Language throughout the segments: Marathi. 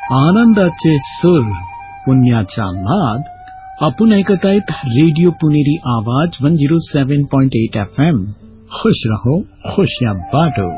आनंदाचे सूर, पुण्याचा नाद. आपण ऐकत आहेत रेडिओ पुणेरी आवाज 107.8 FM. खुश रहो, खुशियां बांटो.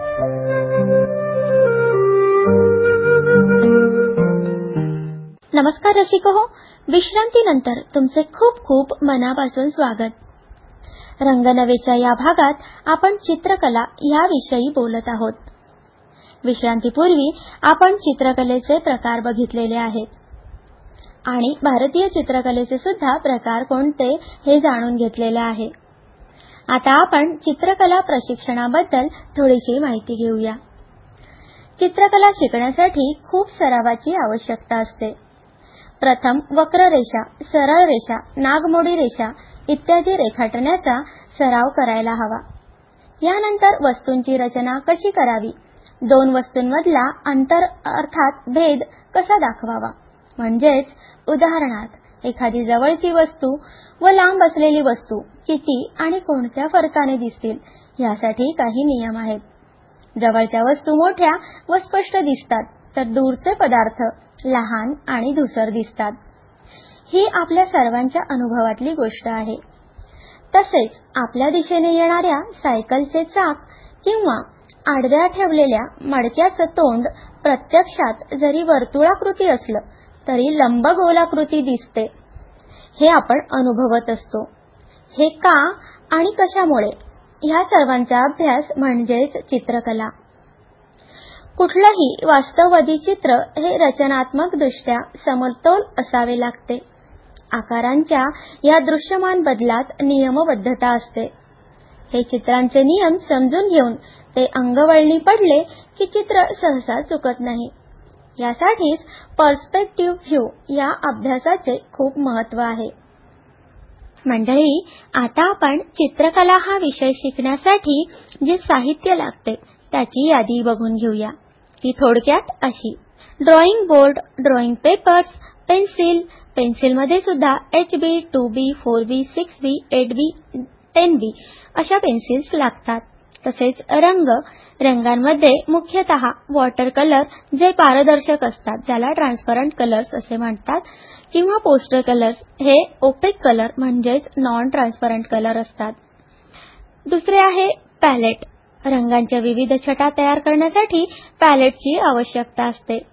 नमस्कार रसिको, विश्रांतीनंतर तुमचे खूप खूप मनापासून स्वागत. रंगनवेच्या या भागात आपण चित्रकला याविषयी बोलत आहोत. विश्रांतीपूर्वी आपण चित्रकलेचे प्रकार बघितलेले आहेत आणि भारतीय चित्रकलेचे सुद्धा प्रकार कोणते हे जाणून घेतलेले आहे. आता आपण चित्रकला प्रशिक्षणाबद्दल थोडीशी माहिती घेऊया. चित्रकला शिकण्यासाठी खूप सरावाची आवश्यकता असते. प्रथम वक्ररेषा, सरळ रेषा, नागमोडी रेषा इत्यादी रेखाटण्याचा सराव करायला हवा. यानंतर वस्तूंची रचना कशी करावी, दोन वस्तूंमधला अंतर अर्थात भेद कसा दाखवावा, म्हणजेच उदाहरणार्थ एखादी जवळची वस्तू व लांब असलेली वस्तू किती आणि कोणत्या फरकाने दिसतील यासाठी काही नियम आहेत. जवळच्या वस्तू मोठ्या व स्पष्ट दिसतात तर दूरचे पदार्थ लहान आणि धूसर दिसतात. ही आपल्या सर्वांच्या अनुभवातली गोष्ट आहे. तसेच आपल्या दिशेने येणाऱ्या सायकलचे चाक किंवा आडव्या ठेवलेल्या मडक्याचं तोंड प्रत्यक्षात जरी वर्तुळाकृती असलं तरी लंबगोलाकृती दिसते, हे आपण अनुभवत असतो. हे का आणि कशामुळे, ह्या सर्वांचा अभ्यास म्हणजेच चित्रकला. कुठलंही वास्तववादी चित्र हे रचनात्मक दृष्ट्या समतोल असावे लागते. आकारांच्या या दृश्यमान बदलात नियमबद्धता असते. हे चित्रांचे नियम समजून घेऊन ते अंगवळणी पडले की चित्र सहसा चुकत नाही. यासाठीच पर्स्पेक्टिव्ह व्ह्यू या अभ्यासाचे खूप महत्त्व आहे. मंडळी, आता आपण चित्रकला हा विषय शिकण्यासाठी जे साहित्य लागते त्याची यादी बघून घेऊया. ती थोडक्यात अशी: ड्रॉइंग बोर्ड, ड्रॉइंग पेपर्स, पेन्सिलमध्ये सुद्धा HB, 2B, 4B, 6B, 8B, 10B अशा पेन्सिल्स लागतात. तसेच रंगांमध्ये मुख्यतः वॉटर कलर जे पारदर्शक असतात, ज्याला ट्रान्सपरंट कलर्स असे म्हणतात, किंवा पोस्टर कलर्स हे ओपेक कलर म्हणजेच नॉन ट्रान्सपरंट कलर असतात. दुसरे आहे पॅलेट. रंगांच्या विविध छटा तयार करण्यासाठी पॅलेटची आवश्यकता असते.